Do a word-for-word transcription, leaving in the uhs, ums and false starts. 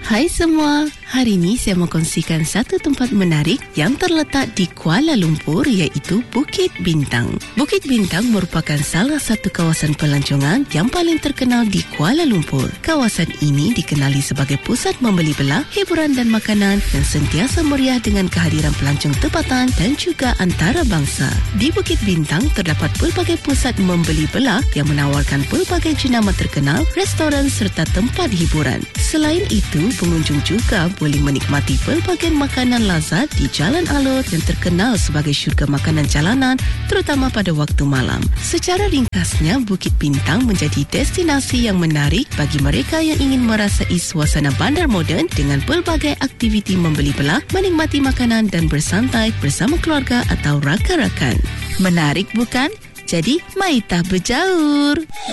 Hai semua, hari ini saya mau kongsikan satu tempat menarik yang terletak di Kuala Lumpur iaitu Bukit Bintang. Bukit Bintang merupakan salah satu kawasan pelancongan yang paling terkenal di Kuala Lumpur. Kawasan ini dikenali sebagai pusat membeli belah, hiburan dan makanan yang sentiasa meriah dengan kehadiran pelancong tempatan dan juga antarabangsa. Di Bukit Bintang terdapat pelbagai pusat membeli belah yang menawarkan pelbagai jenama terkenal, restoran serta tempat hiburan. Selain itu, pengunjung juga boleh menikmati pelbagai makanan lazat di Jalan Alor yang terkenal sebagai syurga makanan jalanan, terutama pada waktu malam. Secara ringkasnya, Bukit Bintang menjadi destinasi yang menarik bagi mereka yang ingin merasai suasana bandar moden dengan pelbagai aktiviti membeli belah, menikmati makanan dan bersantai bersama keluarga atau rakan-rakan. Menarik bukan? Jadi, mari kita berjaur!